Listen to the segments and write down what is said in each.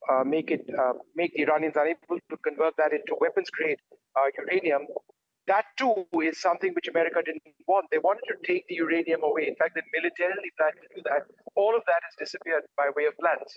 make the Iranians unable to convert that into weapons-grade uranium. That too is something which America didn't want. They wanted to take the uranium away. In fact, they militarily planned to do that. All of that has disappeared by way of plans.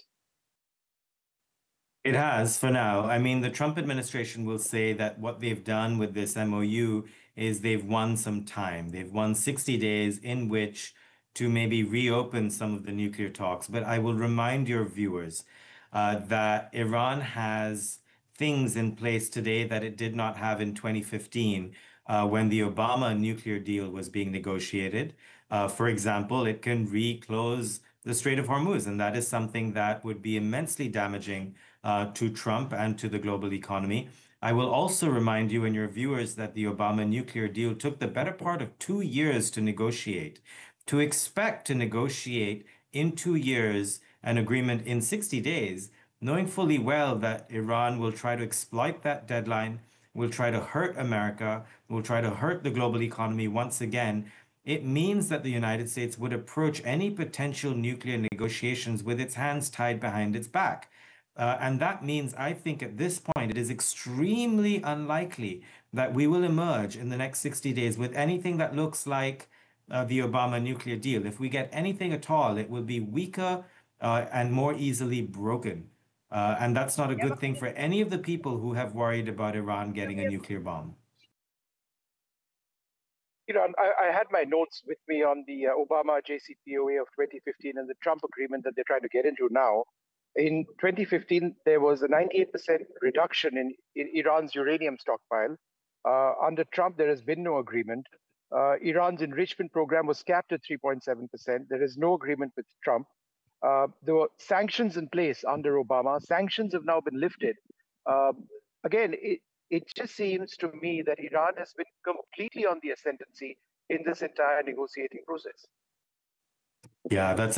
It has for now. I mean, the Trump administration will say that what they've done with this MOU is they've won some time. They've won 60 days in which to maybe reopen some of the nuclear talks. But I will remind your viewers that Iran has things in place today that it did not have in 2015 when the Obama nuclear deal was being negotiated. For example, it can reclose the Strait of Hormuz, and that is something that would be immensely damaging to Trump and to the global economy. I will also remind you and your viewers that the Obama nuclear deal took the better part of 2 years to negotiate. To expect to negotiate in 2 years an agreement in 60 days, knowing fully well that Iran will try to exploit that deadline, will try to hurt America, will try to hurt the global economy once again, it means that the United States would approach any potential nuclear negotiations with its hands tied behind its back. And that means, I think at this point, it is extremely unlikely that we will emerge in the next 60 days with anything that looks like the Obama nuclear deal. If we get anything at all, it will be weaker and more easily broken. And that's not a good thing for any of the people who have worried about Iran getting a nuclear bomb. I had my notes with me on the Obama JCPOA of 2015 and the Trump agreement that they're trying to get into now. In 2015, there was a 98% reduction in Iran's uranium stockpile. Under Trump, there has been no agreement. Iran's enrichment program was capped at 3.7%. There is no agreement with Trump. There were sanctions in place under Obama. Sanctions have now been lifted. Again, it just seems to me that Iran has been completely on the ascendancy in this entire negotiating process. Yeah, that's